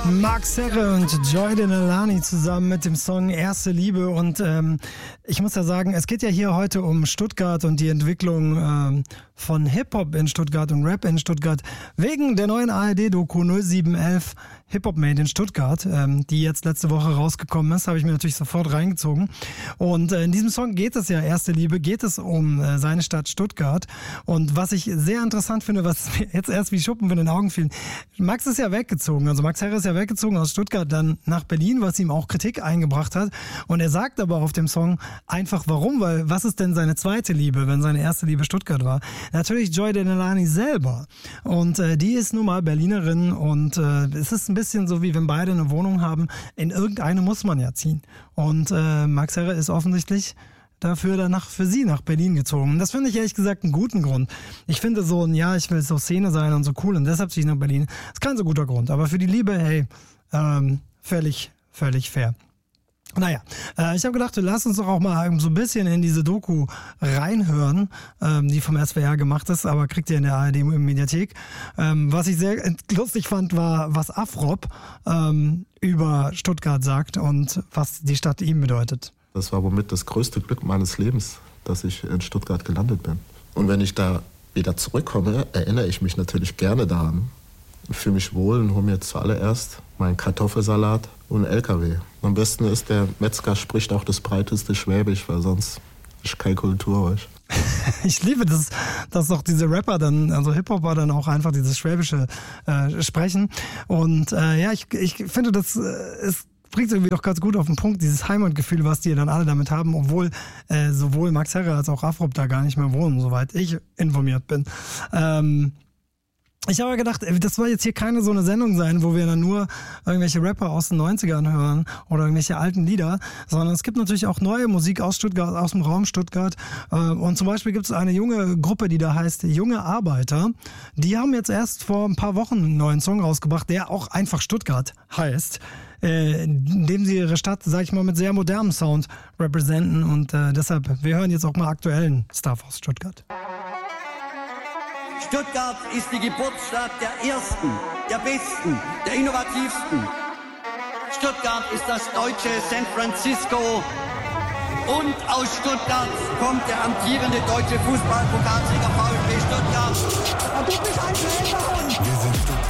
Max Herre und Joy Denelani zusammen mit dem Song Erste Liebe. Und ich muss ja sagen, es geht ja hier heute um Stuttgart und die Entwicklung von Hip-Hop in Stuttgart und Rap in Stuttgart wegen der neuen ARD-Doku 0711 Hip-Hop Made in Stuttgart, die jetzt letzte Woche rausgekommen ist, habe ich mir natürlich sofort reingezogen. Und in diesem Song geht es ja, Erste Liebe, geht es um seine Stadt Stuttgart. Und was ich sehr interessant finde, was mir jetzt erst wie Schuppen von den Augen fiel, Max ist ja weggezogen, also Max Herre ist ja weggezogen aus Stuttgart dann nach Berlin, was ihm auch Kritik eingebracht hat. Und er sagt aber auf dem Song einfach warum, weil was ist denn seine zweite Liebe, wenn seine erste Liebe Stuttgart war? Natürlich Joy Denelani selber. Und die ist nun mal Berlinerin und es ist ein bisschen so, wie wenn beide eine Wohnung haben. In irgendeine muss man ja ziehen. Und Max Herre ist offensichtlich dafür danach für sie nach Berlin gezogen. Und das finde ich ehrlich gesagt einen guten Grund. Ich finde so ein, ja, ich will so Szene sein und so cool und deshalb ziehe ich nach Berlin. Ist kein so guter Grund. Aber für die Liebe, hey, völlig fair. Naja, ich habe gedacht, lass uns doch auch mal so ein bisschen in diese Doku reinhören, die vom SWR gemacht ist, aber kriegt ihr in der ARD-Mediathek. Was ich sehr lustig fand, war, was Afrop über Stuttgart sagt und was die Stadt ihm bedeutet. Das war womit das größte Glück meines Lebens, dass ich in Stuttgart gelandet bin. Und wenn ich da wieder zurückkomme, erinnere ich mich natürlich gerne daran. Ich fühle mich wohl und hole mir zuallererst meinen Kartoffelsalat und einen LKW. Am besten ist, der Metzger spricht auch das breiteste Schwäbisch, weil sonst ist keine Kultur. Ich liebe das, dass doch diese Rapper dann, also Hip-Hopper dann auch einfach dieses Schwäbische sprechen. Und ja, ich finde, das ist bringt irgendwie doch ganz gut auf den Punkt, dieses Heimatgefühl, was die dann alle damit haben, obwohl sowohl Max Herre als auch Afrop da gar nicht mehr wohnen, soweit ich informiert bin. Ich habe gedacht, das soll jetzt hier keine so eine Sendung sein, wo wir dann nur irgendwelche Rapper aus den 90ern hören oder irgendwelche alten Lieder, sondern es gibt natürlich auch neue Musik aus Stuttgart, aus dem Raum Stuttgart. Und zum Beispiel gibt es eine junge Gruppe, die da heißt Junge Arbeiter. Die haben jetzt erst vor ein paar Wochen einen neuen Song rausgebracht, der auch einfach Stuttgart heißt, indem sie ihre Stadt, sag ich mal, mit sehr modernem Sound repräsentieren. Und deshalb, wir hören jetzt auch mal aktuellen Stuff aus Stuttgart. Stuttgart ist die Geburtsstadt der Ersten, der Besten, der Innovativsten. Stuttgart ist das deutsche San Francisco. Und aus Stuttgart kommt der amtierende deutsche Fußballpokalsieger VfB Stuttgart. Du bist ein Schläferhund. Wir sind